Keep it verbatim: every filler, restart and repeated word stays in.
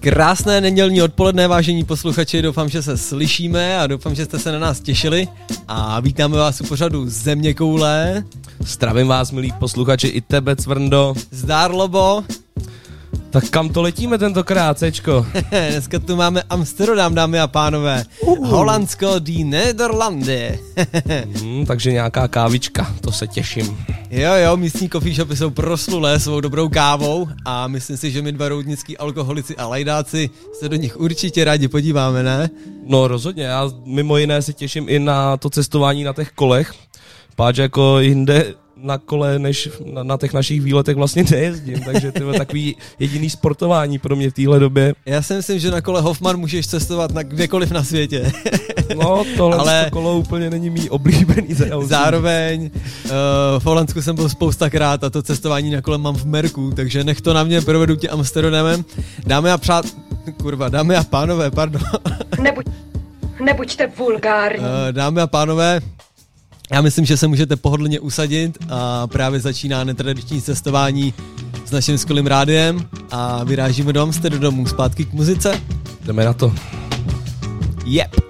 Krásné nedělní odpoledne, vážení posluchači, doufám, že se slyšíme a doufám, že jste se na nás těšili a vítáme vás u pořadu Zeměkoule. Zdravím vás, milí posluchači, i tebe, Cvrndo. Zdár, Lobo. Tak kam to letíme tentokrát, Cečko? Dneska tu máme Amsterdam, dámy a pánové. Uh. Holandsko, die Nederlande. hmm, takže nějaká kávička, to se těším. Jo, jo, místní coffee shopy jsou proslulé svou dobrou kávou a myslím si, že my dva roudnický alkoholici a lajdáci se do nich určitě rádi podíváme, ne? No rozhodně, já mimo jiné se těším i na to cestování na těch kolech, páč jako jinde na kole, než na, na těch našich výletech vlastně nejezdím, takže to je takový jediný sportování pro mě v téhle době. Já si myslím, že na kole Hoffman můžeš cestovat na kdekoliv na světě. No, tohle ale kolo úplně není mý oblíbený zajazd. Zároveň uh, v Holandsku jsem byl spoustakrát a to cestování na kole mám v merku, takže nech to na mě, provedu tě Amsterdamem. Dámy a přát... Kurva, dámy a pánové, pardon. Nebuď, nebuďte vulgární. Uh, dámy a pánové, já myslím, že se můžete pohodlně usadit a právě začíná netradiční cestování s naším skvělým rádiem a vyrážíme do Amsterdamu zpátky k muzice. Jdeme na to. Yep.